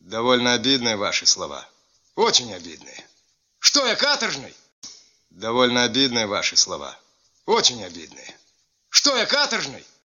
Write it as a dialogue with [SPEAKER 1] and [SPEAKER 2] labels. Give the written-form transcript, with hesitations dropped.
[SPEAKER 1] Довольно обидные ваши слова. Очень обидные. Что я, каторжный? Довольно обидные ваши слова. Очень обидные. Что я, каторжный?